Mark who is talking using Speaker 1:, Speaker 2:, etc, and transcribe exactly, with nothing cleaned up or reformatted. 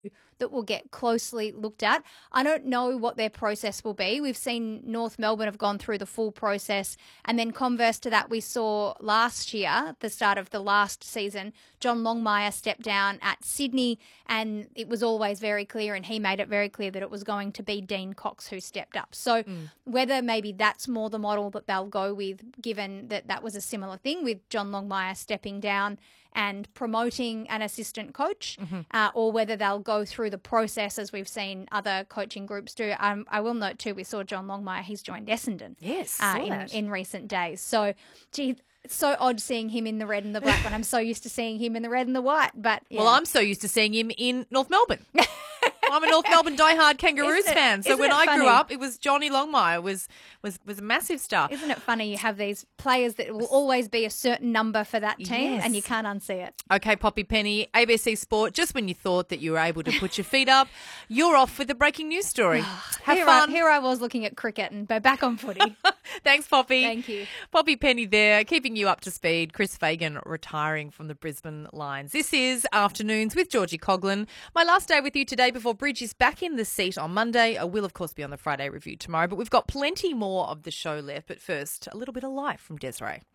Speaker 1: that will get closely looked at. I don't know what their process will be. We've seen North Melbourne have gone through the full process, and then converse to that, we saw last year, the start of the last season, John Longmire stepped down at Sydney, and it was always very clear, and he made it very clear that it was going to be Dean Cox who stepped up. So mm. whether maybe that's more the model that they'll go with, given that that was a similar thing with John Longmire stepping down and promoting an assistant coach, mm-hmm. uh, or whether they'll go through the process as we've seen other coaching groups do. Um, I will note too, we saw John Longmire, he's joined Essendon
Speaker 2: yes,
Speaker 1: uh, in, in recent days. So, gee, it's so odd seeing him in the red and the black when I'm so used to seeing him in the red and the white. But yeah.
Speaker 2: Well, I'm so used to seeing him in North Melbourne. I'm a North Melbourne diehard Kangaroos
Speaker 1: it,
Speaker 2: fan. So when I
Speaker 1: funny?
Speaker 2: grew up, it was Johnny Longmire was was was a massive star.
Speaker 1: Isn't it funny you have these players that will always be a certain number for that team
Speaker 2: yes.
Speaker 1: and you can't unsee it?
Speaker 2: Okay, Poppy Penny, A B C Sport, just when you thought that you were able to put your feet up, you're off with a breaking news story. Have
Speaker 1: here
Speaker 2: fun.
Speaker 1: I, here I was looking at cricket and back on footy.
Speaker 2: Thanks, Poppy.
Speaker 1: Thank you.
Speaker 2: Poppy Penny there, keeping you up to speed. Chris Fagan retiring from the Brisbane Lions. This is Afternoons with Georgie Coughlin. My last day with you today before Bridge is back in the seat on Monday. I will, of course, be on the Friday review tomorrow, but we've got plenty more of the show left. But first, a little bit of life from Desiree.